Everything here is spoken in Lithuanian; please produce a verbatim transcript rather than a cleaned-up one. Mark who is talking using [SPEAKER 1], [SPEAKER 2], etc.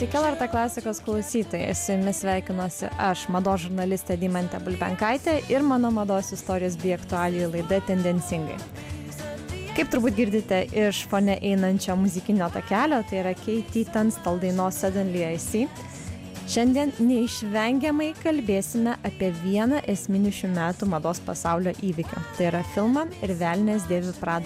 [SPEAKER 1] Sveiki, L R T klasikos klausytojai, su jumis sveikinuosi aš, mados žurnalistė Deimantė Bulbenkaitė ir mano mados istorijos bei aktualijų laida Tendencingai. Kaip turbūt girdite iš fone einančio muzikinio takelio, tai yra Katie Tunstall dainos Suddenly I See. Šiandien neišvengiamai kalbėsime apie vieną esminių šių metų mados pasaulio įvykių. Tai yra filmą Ir velnias dėvi Prada